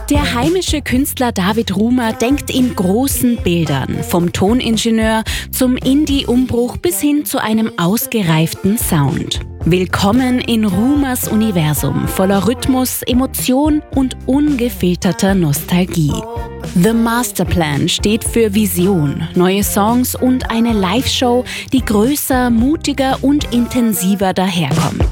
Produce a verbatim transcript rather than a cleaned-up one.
Der heimische Künstler David Rumer denkt in großen Bildern, vom Toningenieur zum Indie-Umbruch bis hin zu einem ausgereiften Sound. Willkommen in Rumers Universum voller Rhythmus, Emotion und ungefilterter Nostalgie. The Masterplan steht für Vision, neue Songs und eine Live-Show, die größer, mutiger und intensiver daherkommt.